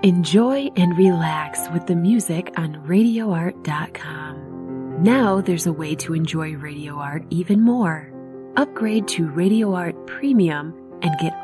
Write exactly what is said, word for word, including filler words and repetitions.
Enjoy and relax with the music on radio art dot com. Now there's a way to enjoy Radio Art even more. Upgrade to Radio Art Premium and get